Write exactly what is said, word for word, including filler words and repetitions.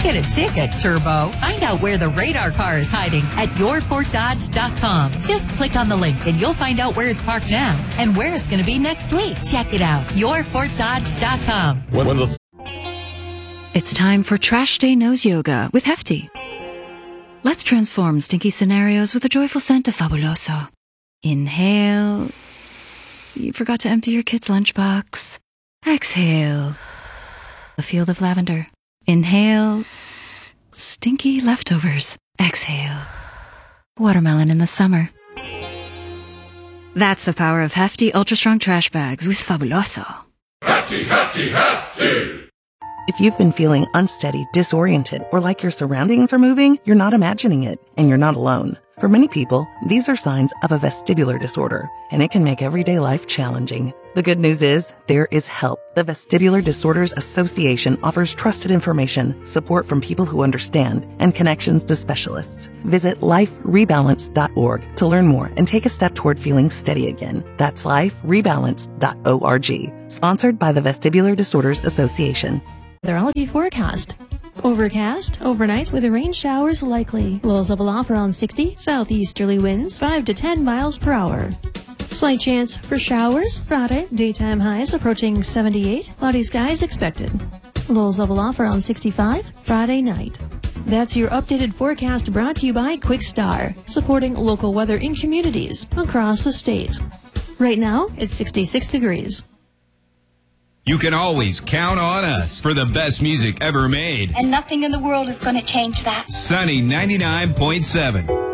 Get a ticket, Turbo. Find out where the radar car is hiding at your fort dodge dot com. Just click on the link and you'll find out where it's parked now and where it's going to be next week. Check it out. your fort dodge dot com. When, when the... It's time for Trash Day Nose Yoga with Hefty. Let's transform stinky scenarios with a joyful scent of Fabuloso. Inhale. You forgot to empty your kid's lunchbox. Exhale. A field of lavender. Inhale. Stinky leftovers. Exhale. Watermelon in the summer. That's the power of Hefty Ultra Strong Trash Bags with Fabuloso. Hefty, hefty, hefty! If you've been feeling unsteady, disoriented, or like your surroundings are moving, you're not imagining it, and you're not alone. For many people, these are signs of a vestibular disorder, and it can make everyday life challenging. The good news is, there is help. The Vestibular Disorders Association offers trusted information, support from people who understand, and connections to specialists. Visit life rebalance dot org to learn more and take a step toward feeling steady again. That's life rebalance dot org. Sponsored by the Vestibular Disorders Association. Meteorology forecast. Overcast, overnight with rain showers likely. Lows level off around sixty, southeasterly winds five to ten miles per hour. Slight chance for showers Friday, daytime highs approaching seventy-eight, cloudy skies expected. Lows level off around sixty-five, Friday night. That's your updated forecast brought to you by Quickstar, supporting local weather in communities across the state. Right now, it's sixty-six degrees. You can always count on us for the best music ever made. And nothing in the world is going to change that. Sunny ninety-nine point seven.